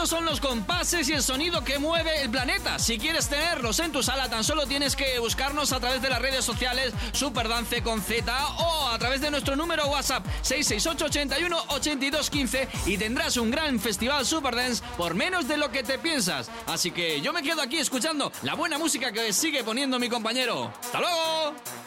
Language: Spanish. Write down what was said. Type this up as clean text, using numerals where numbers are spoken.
Estos son los compases y el sonido que mueve el planeta. Si quieres tenerlos en tu sala, tan solo tienes que buscarnos a través de las redes sociales Superdance con Z o a través de nuestro número WhatsApp 668 81 82 15 y tendrás un gran festival Superdance por menos de lo que te piensas. Así que yo me quedo aquí escuchando la buena música que sigue poniendo mi compañero. ¡Hasta luego!